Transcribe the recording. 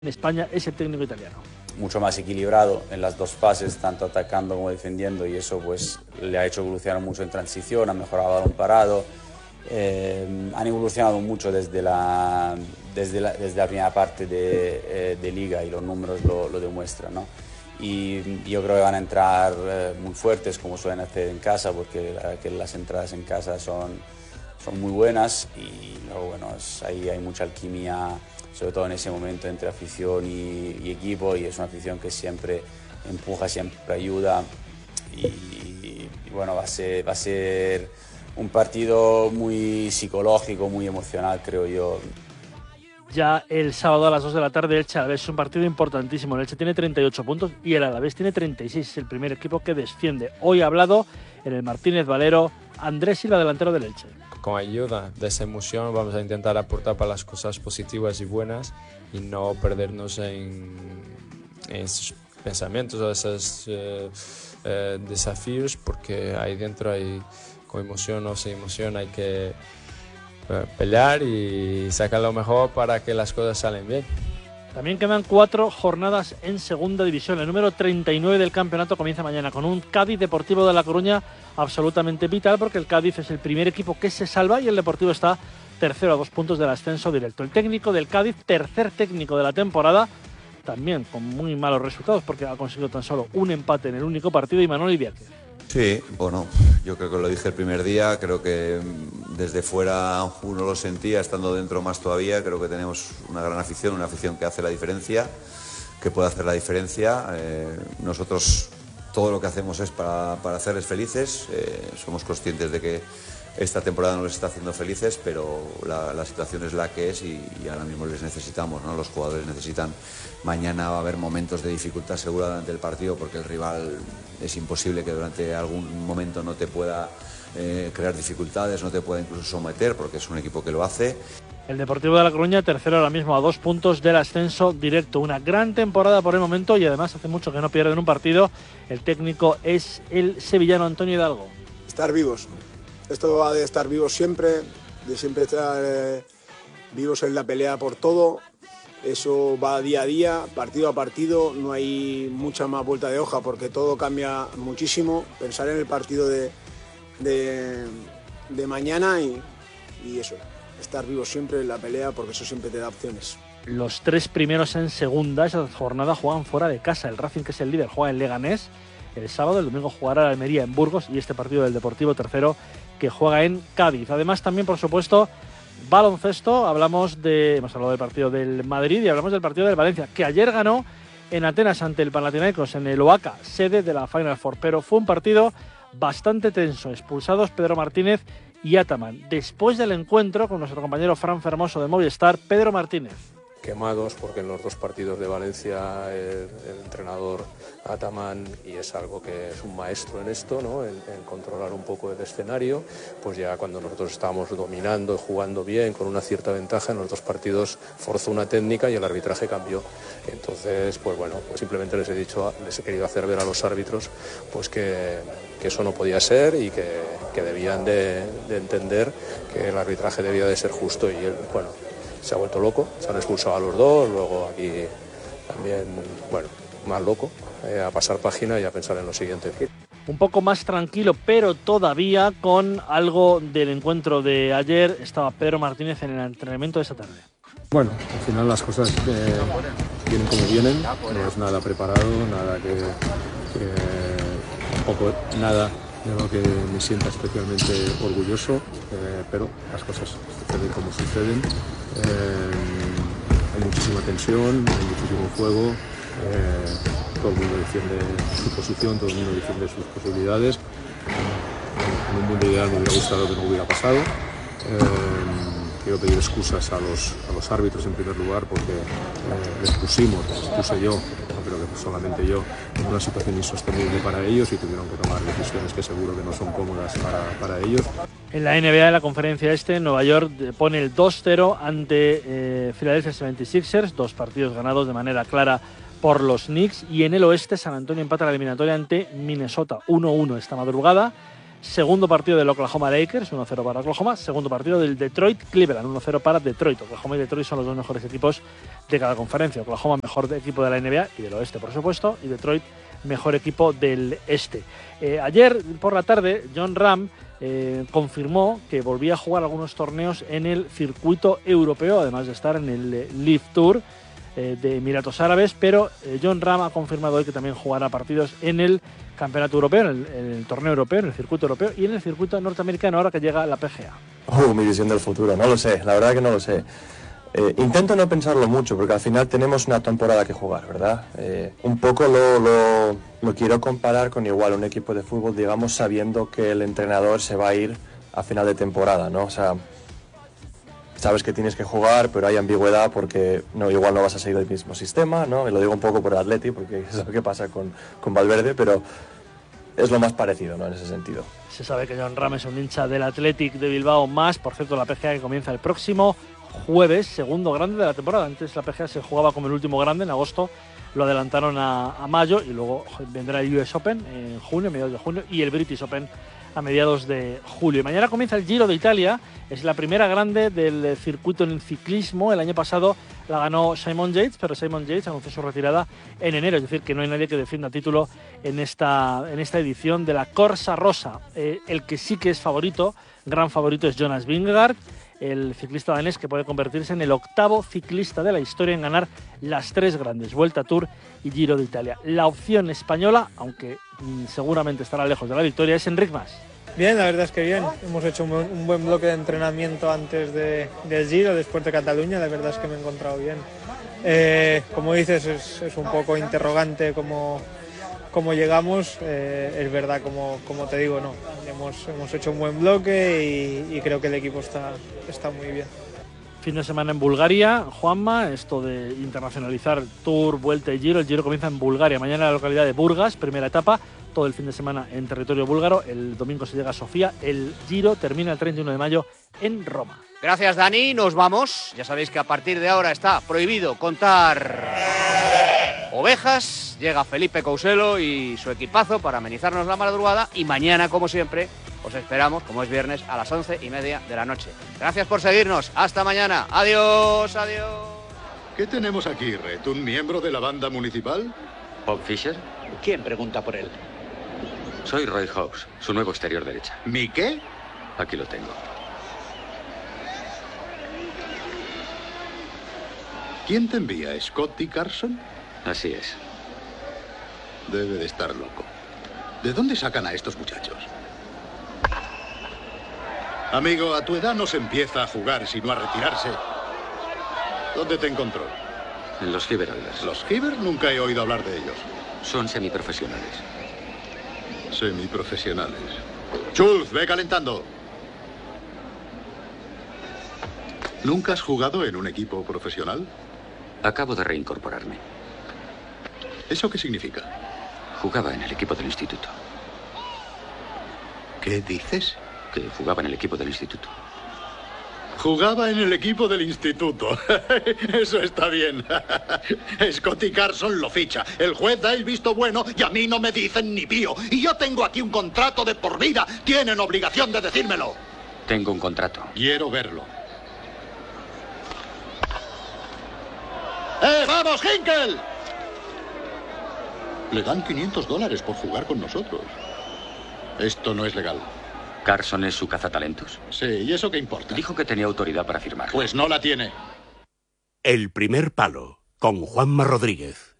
en España es el técnico italiano. Mucho más equilibrado en las dos fases, tanto atacando como defendiendo, y eso pues le ha hecho evolucionar mucho en transición, ha mejorado el balón parado. Han evolucionado mucho desde la primera parte de liga, y los números lo demuestran, ¿no? Y yo creo que van a entrar muy fuertes, como suelen hacer en casa, porque las entradas en casa son muy buenas, y luego bueno, ahí hay mucha alquimia, sobre todo en ese momento, entre afición y equipo, y es una afición que siempre empuja, siempre ayuda, y bueno, va a ser un partido muy psicológico, muy emocional, creo yo. Ya el sábado a las 2 de la tarde, Elche Alavés, es un partido importantísimo. El Elche tiene 38 puntos y el Alavés tiene 36, es el primer equipo que desciende. Hoy ha hablado en el Martínez Valero Andrés Silva, delantero del Elche. Con ayuda de esa emoción vamos a intentar aportar para las cosas positivas y buenas, y no perdernos en esos pensamientos o esos desafíos, porque ahí dentro con emoción o sin emoción hay que pelear y sacar lo mejor para que las cosas salen bien. También quedan 4 jornadas en segunda división. El número 39 del campeonato comienza mañana con un Cádiz Deportivo de La Coruña absolutamente vital, porque el Cádiz es el primer equipo que se salva y el Deportivo está tercero a 2 puntos del ascenso directo. El técnico del Cádiz, tercer técnico de la temporada, también con muy malos resultados, porque ha conseguido tan solo un empate en el único partido, Imanol Idiáquez. Sí, bueno, yo creo que lo dije el primer día, creo que desde fuera uno lo sentía, estando dentro más todavía. Creo que tenemos una gran afición, una afición que hace la diferencia, que puede hacer la diferencia. Nosotros todo lo que hacemos es para hacerles felices. Somos conscientes de que esta temporada no les está haciendo felices, pero la situación es la que es, y ahora mismo les necesitamos, ¿no? Los jugadores necesitan. Mañana va a haber momentos de dificultad segura durante el partido, porque el rival es imposible que durante algún momento no te pueda crear dificultades, no te pueda incluso someter, porque es un equipo que lo hace. El Deportivo de La Coruña, tercero ahora mismo a 2 puntos del ascenso directo. Una gran temporada por el momento, y además hace mucho que no pierden un partido. El técnico es el sevillano Antonio Hidalgo. Estar vivos. Esto va de estar vivos siempre, de siempre estar vivos en la pelea por todo. Eso va día a día, partido a partido. No hay mucha más vuelta de hoja, porque todo cambia muchísimo. Pensar en el partido de mañana y eso. Estar vivos siempre en la pelea, porque eso siempre te da opciones. Los 3 primeros en segunda esa jornada juegan fuera de casa. El Racing, que es el líder, juega en Leganés el sábado. El domingo jugará la Almería en Burgos, y este partido del Deportivo tercero, que juega en Cádiz. Además, también, por supuesto, baloncesto. Hemos hablado del partido del Madrid y hablamos del partido del Valencia, que ayer ganó en Atenas ante el Panathinaikos en el Oaca, sede de la Final Four. Pero fue un partido bastante tenso. Expulsados Pedro Martínez y Ataman. Después del encuentro, con nuestro compañero Fran Fermoso de Movistar, Pedro Martínez. Quemados, porque en los 2 partidos de Valencia el entrenador Ataman, y es algo que es un maestro en esto, ¿no? en controlar un poco el escenario, pues ya cuando nosotros estábamos dominando, jugando bien, con una cierta ventaja, en los 2 partidos forzó una técnica y el arbitraje cambió. Entonces, pues bueno, pues simplemente les he querido hacer ver a los árbitros pues que eso no podía ser, y que debían de entender que el arbitraje debía de ser justo, y él, bueno, se ha vuelto loco, se han expulsado a los 2, luego aquí también, bueno, más loco, a pasar página y a pensar en lo siguiente. Un poco más tranquilo, pero todavía con algo del encuentro de ayer. Estaba Pedro Martínez en el entrenamiento de esta tarde. Bueno, al final las cosas vienen como vienen, no es nada preparado, nada nada de lo que me sienta especialmente orgulloso, pero las cosas suceden como suceden. Hay muchísima tensión, hay muchísimo fuego, todo el mundo defiende su posición, todo el mundo defiende sus posibilidades. En un mundo ideal me hubiera gustado que no hubiera pasado. Quiero pedir excusas a los árbitros en primer lugar, porque les puse yo, no creo que solamente yo, en una situación insostenible para ellos, y tuvieron que tomar decisiones que seguro que no son cómodas para ellos. En la NBA, en la conferencia Nueva York pone el 2-0 ante Philadelphia 76ers, 2 partidos ganados de manera clara por los Knicks, y en el oeste San Antonio empata la eliminatoria ante Minnesota 1-1 esta madrugada. Segundo partido del Oklahoma Lakers, 1-0 para Oklahoma. Segundo partido del Detroit Cleveland, 1-0 para Detroit. Oklahoma y Detroit son los dos mejores equipos de cada conferencia. Oklahoma, mejor equipo de la NBA y del oeste, por supuesto, y Detroit, mejor equipo del este. Ayer por la tarde, Jon Rahm confirmó que volvía a jugar algunos torneos en el circuito europeo, además de estar en el LIV Tour de Emiratos Árabes, pero Jon Rahm ha confirmado hoy que también jugará partidos en el campeonato europeo, en el torneo europeo, en el circuito europeo y en el circuito norteamericano ahora que llega la PGA. Mi visión del futuro, no lo sé, la verdad que no lo sé. Intento no pensarlo mucho porque al final tenemos una temporada que jugar, ¿verdad? Un poco lo quiero comparar con igual un equipo de fútbol, digamos, sabiendo que el entrenador se va a ir a final de temporada, ¿no? O sea, sabes que tienes que jugar, pero hay ambigüedad porque igual no vas a seguir el mismo sistema, ¿no? Y lo digo un poco por el Atleti, porque es lo que pasa con Valverde, pero es lo más parecido, ¿no? En ese sentido. Se sabe que Jon Rahm es un hincha del Athletic de Bilbao más, por cierto, la PGA que comienza el próximo jueves, segundo grande de la temporada. Antes la PGA se jugaba como el último grande, en agosto lo adelantaron a mayo y luego vendrá el US Open en junio, mediados de junio, y el British Open a mediados de julio. Y mañana comienza el Giro de Italia, es la primera grande del circuito en el ciclismo. El año pasado la ganó Simon Yates, pero Simon Yates anunció su retirada en enero, es decir, que no hay nadie que defienda título en esta edición de la Corsa Rosa. El que sí que es favorito, gran favorito, es Jonas Vingegaard, el ciclista danés que puede convertirse en el octavo ciclista de la historia en ganar las tres grandes, Vuelta, Tour y Giro de Italia. La opción española, aunque seguramente estará lejos de la victoria, es Enric Mas. Bien, la verdad es que bien. Hemos hecho un buen bloque de entrenamiento antes del Giro, después de Cataluña. La verdad es que me he encontrado bien. Como dices, es un poco interrogante cómo llegamos. Es verdad, como te digo, no. Hemos hecho un buen bloque y creo que el equipo está muy bien. Fin de semana en Bulgaria, Juanma, esto de internacionalizar Tour, Vuelta y Giro. El Giro comienza en Bulgaria, mañana en la localidad de Burgas, primera etapa, todo el fin de semana en territorio búlgaro. El domingo se llega a Sofía, el Giro termina el 31 de mayo en Roma. Gracias, Dani, nos vamos. Ya sabéis que a partir de ahora está prohibido contar ovejas. Llega Felipe Couselo y su equipazo para amenizarnos la madrugada y mañana, como siempre, os esperamos, como es viernes, a las 11:30 de la noche. Gracias por seguirnos. Hasta mañana. Adiós, adiós. ¿Qué tenemos aquí, Red? ¿Un miembro de la banda municipal? ¿Bob Fisher? ¿Quién pregunta por él? Soy Roy Hobbs, su nuevo exterior derecha. ¿Mi qué? Aquí lo tengo. ¿Quién te envía? ¿Scotty Carson? Así es. Debe de estar loco. ¿De dónde sacan a estos muchachos? Amigo, a tu edad no se empieza a jugar, sino a retirarse. ¿Dónde te encontró? En los Hiver Oilers. ¿Los Hiver? Nunca he oído hablar de ellos. Son semiprofesionales. Semiprofesionales. Schultz, ve calentando. ¿Nunca has jugado en un equipo profesional? Acabo de reincorporarme. ¿Eso qué significa? Jugaba en el equipo del instituto. ¿Qué dices? Que jugaba en el equipo del instituto. Jugaba en el equipo del instituto. Eso está bien. Scotty Carson lo ficha. El juez da el visto bueno y a mí no me dicen ni pío. Y yo tengo aquí un contrato de por vida. Tienen obligación de decírmelo. Tengo un contrato. Quiero verlo. ¡Vamos, Hinkel! Le dan $500 por jugar con nosotros. Esto no es legal. ¿Carson es su cazatalentos? Sí, ¿y eso qué importa? Dijo que tenía autoridad para firmar. Pues no la tiene. El primer palo, con Juanma Rodríguez.